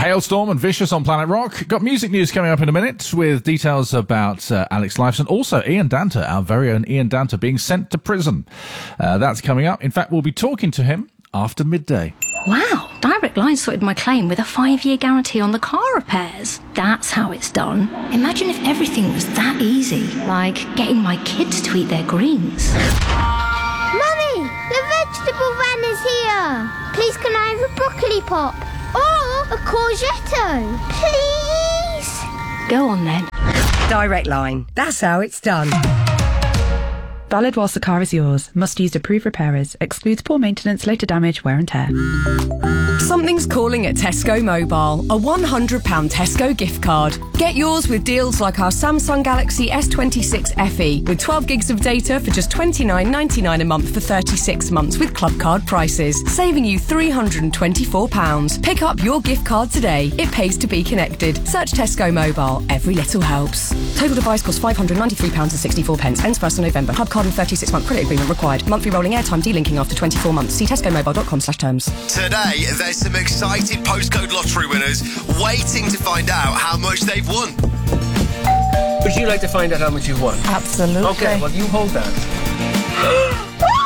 Hailstorm and Vicious on Planet Rock. Got music news coming up in a minute with details about Alex Lifeson. Also, Ian Danter, our very own Ian Danter, being sent to prison. That's coming up. In fact, we'll be talking to him after midday. Wow, Direct Line sorted my claim with a 5-year guarantee on the car repairs. That's how it's done. Imagine if everything was that easy, like getting my kids to eat their greens. Mummy, the vegetable van is here. Please can I have a broccoli pop? Or a courgette? Please? Go on then. Direct Line. That's how it's done. Valid whilst the car is yours. Must use approved repairers. Excludes poor maintenance, later damage, wear and tear. Something's calling at Tesco Mobile. A £100 Tesco gift card. Get yours with deals like our Samsung Galaxy S26 FE with 12 gigs of data for just $29.99 a month for 36 months with club card prices, saving you £324. Pick up your gift card today. It pays to be connected. Search Tesco Mobile. Every little helps. Total device costs £593.64. Ends 1st of November. Club card and 36-month credit agreement required. Monthly rolling airtime delinking after 24 months. See tescomobile.com/terms. Today, there's some excited postcode lottery winners waiting to find out how much they've won. Would you like to find out how much you've won? Absolutely. Okay, well, you hold that.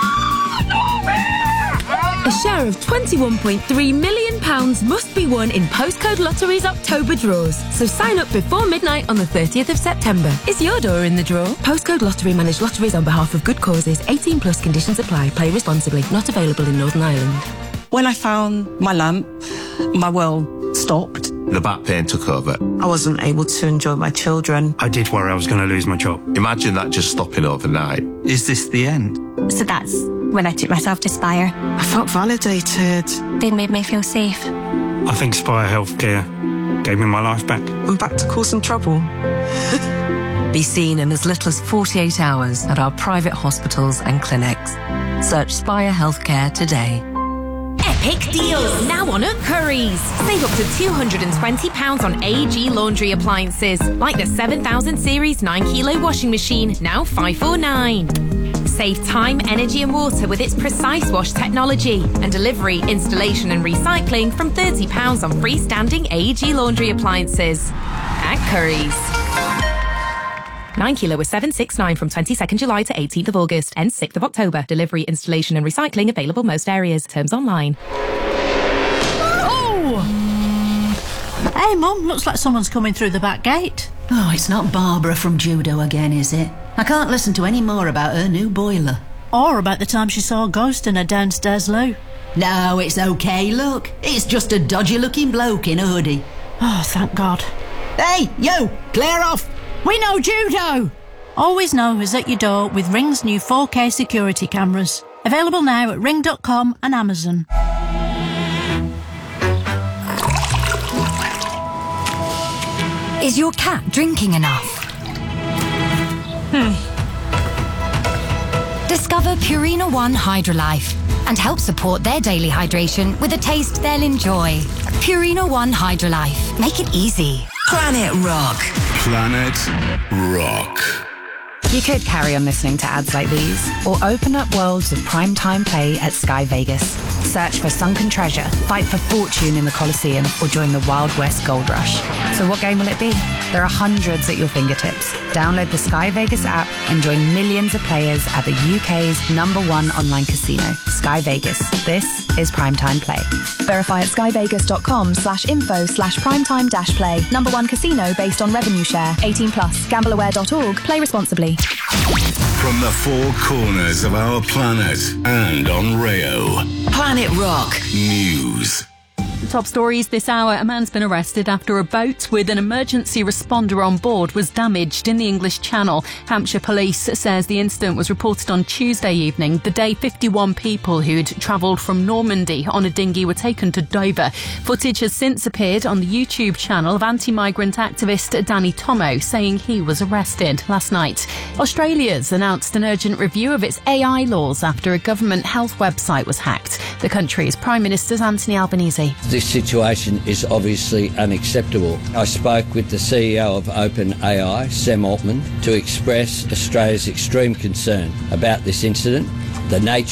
A share of £21.3 million must be won in Postcode Lottery's October draws. So sign up before midnight on the 30th of September. Is your door in the draw? Postcode Lottery manage lotteries on behalf of good causes. 18 plus conditions apply. Play responsibly. Not available in Northern Ireland. When I found my lamp, my world stopped. The back pain took over. I wasn't able to enjoy my children. I did worry I was going to lose my job. Imagine that just stopping overnight. Is this the end? So that's when I took myself to Spire. I felt validated. They made me feel safe. I think Spire Healthcare gave me my life back. I'm back to causing trouble. Be seen in as little as 48 hours at our private hospitals and clinics. Search Spire Healthcare today. Epic deals now on at Currys. Save up to £220 on AEG laundry appliances, like the 7000 series 9kg washing machine, now £549. Save time, energy and water with its Precise Wash technology, and delivery, installation and recycling from £30 on freestanding AEG laundry appliances. At Currys. 9kg was $769 from 22nd July to 18th of August. Ends 6th of October. Delivery, installation and recycling available most areas. Terms online. Oh! Hey, Mum, looks like someone's coming through the back gate. Oh, it's not Barbara from Judo again, is it? I can't listen to any more about her new boiler. Or about the time she saw a ghost in her downstairs loo. No, it's okay, look. It's just a dodgy-looking bloke in a hoodie. Oh, thank God. Hey, you! Clear off! We know Judo! Always Know is at your door with Ring's new 4K security cameras. Available now at ring.com and Amazon. Is your cat drinking enough? Discover Purina One Hydrolife and help support their daily hydration with a taste they'll enjoy. Purina One Hydrolife. Make it easy. Planet Rock. Planet Rock. You could carry on listening to ads like these, or open up worlds of primetime play at Sky Vegas. Search for sunken treasure, fight for fortune in the Colosseum, or join the Wild West Gold Rush. So what game will it be? There are hundreds at your fingertips. Download the Sky Vegas app and join millions of players at the UK's #1 online casino, Sky Vegas. This is Primetime Play. Verify at skyvegas.com/info/primetime-play. #1 casino based on revenue share. 18+. Gambleaware.org. Play responsibly. From the four corners of our planet and on Rayo. Planet Rock News. Top stories this hour. A man's been arrested after a boat with an emergency responder on board was damaged in the English Channel. Hampshire Police says the incident was reported on Tuesday evening, the day 51 people who'd travelled from Normandy on a dinghy were taken to Dover. Footage has since appeared on the YouTube channel of anti-migrant activist Danny Tomo saying he was arrested last night. Australia's announced an urgent review of its AI laws after a government health website was hacked. The country's Prime Minister's Anthony Albanese. This situation is obviously unacceptable. I spoke with the CEO of OpenAI, Sam Altman, to express Australia's extreme concern about this incident, the nature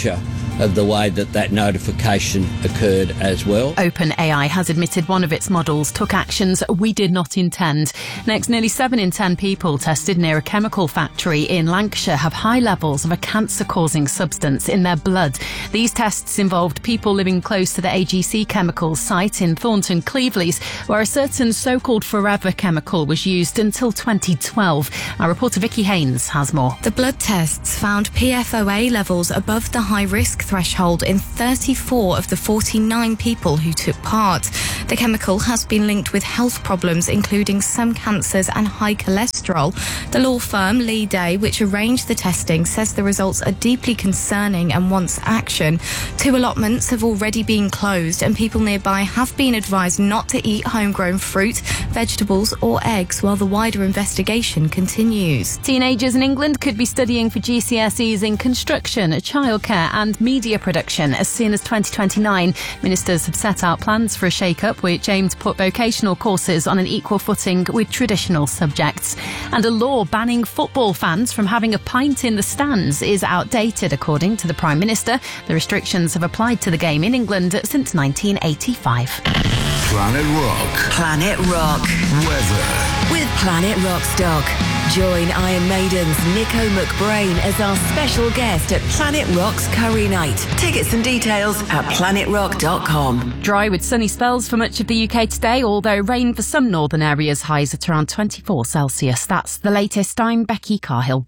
of the way that notification occurred as well. OpenAI has admitted one of its models took actions we did not intend. Next, nearly 7 in 10 people tested near a chemical factory in Lancashire have high levels of a cancer-causing substance in their blood. These tests involved people living close to the AGC Chemicals site in Thornton Cleveleys, where a certain so-called forever chemical was used until 2012. Our reporter Vicky Haynes has more. The blood tests found PFOA levels above the high-risk threshold in 34 of the 49 people who took part. The chemical has been linked with health problems, including some cancers and high cholesterol. The law firm Lee Day, which arranged the testing, says the results are deeply concerning and wants action. 2 allotments have already been closed, and people nearby have been advised not to eat homegrown fruit, vegetables or eggs while the wider investigation continues. Teenagers in England could be studying for GCSEs in construction, childcare and media production as soon as 2029. Ministers have set out plans for a shake-up which aim to put vocational courses on an equal footing with traditional subjects. And a law banning football fans from having a pint in the stands is outdated, according to the Prime Minister. The restrictions have applied to the game in England since 1985. Planet Rock. Planet Rock. Weather. With Planet Rock Stock. Join Iron Maiden's Nico McBrain as our special guest at Planet Rock's Curry Night. Tickets and details at planetrock.com. Dry with sunny spells for much of the UK today, although rain for some northern areas, highs at around 24 Celsius. That's the latest. I'm Becky Carhill.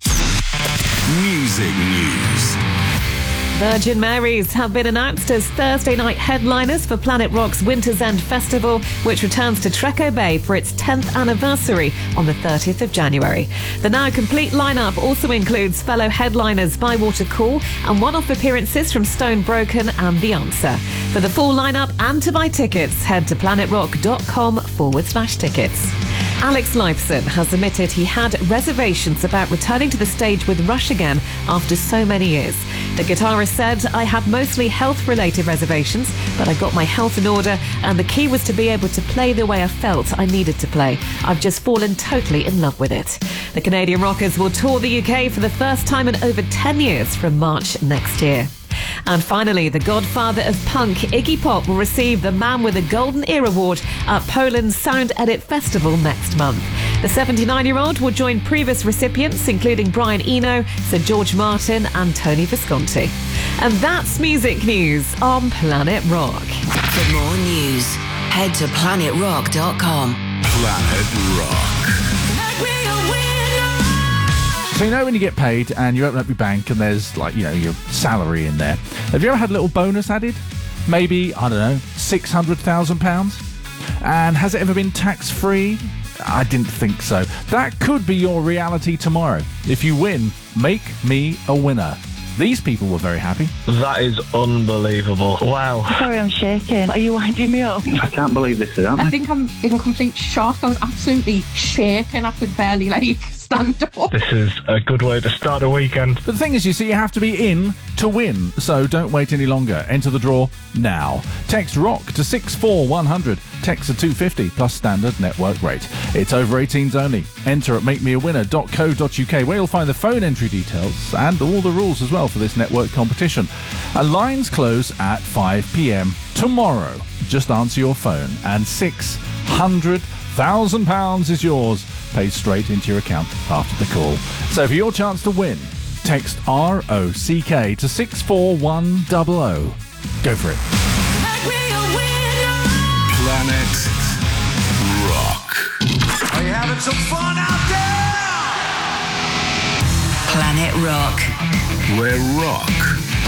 Music news. Virgin Marys have been announced as Thursday night headliners for Planet Rock's Winter's End Festival, which returns to Treco Bay for its 10th anniversary on the 30th of January. The now complete lineup also includes fellow headliners Bywater Call and one-off appearances from Stone Broken and The Answer. For the full lineup and to buy tickets, head to planetrock.com/tickets. Alex Lifeson has admitted he had reservations about returning to the stage with Rush again after so many years. The guitarist said, "I had mostly health-related reservations, but I got my health in order, and the key was to be able to play the way I felt I needed to play. I've just fallen totally in love with it." The Canadian Rockers will tour the UK for the first time in over 10 years from March next year. And finally, the godfather of punk, Iggy Pop, will receive the Man with a Golden Ear Award at Poland's Sound Edit Festival next month. The 79-year-old will join previous recipients, including Brian Eno, Sir George Martin and Tony Visconti. And that's music news on Planet Rock. For more news, head to planetrock.com. Planet Rock. So you know when you get paid and you open up your bank and there's your salary in there. Have you ever had a little bonus added? Maybe, I don't know, £600,000? And has it ever been tax-free? I didn't think so. That could be your reality tomorrow. If you win, make me a winner. These people were very happy. That is unbelievable. Wow. Sorry, I'm shaking. Are you winding me up? I can't believe this is happening. I think I'm in complete shock. I was absolutely shaking. I could barely, stand up. This is a good way to start a weekend. But the thing is, you see, you have to be in to win. So don't wait any longer. Enter the draw now. Text ROCK to 64100. Text to 250 plus standard network rate. It's over 18s only. Enter at makemewinner.co.uk, where you'll find the phone entry details and all the rules as well for this network competition. And lines close at 5 p.m. tomorrow. Just answer your phone and £600,000 is yours, paid straight into your account after the call. So for your chance to win, text ROCK to 64100. Go for it. Planet Rock. Are you having some fun out there? Planet Rock. Where rock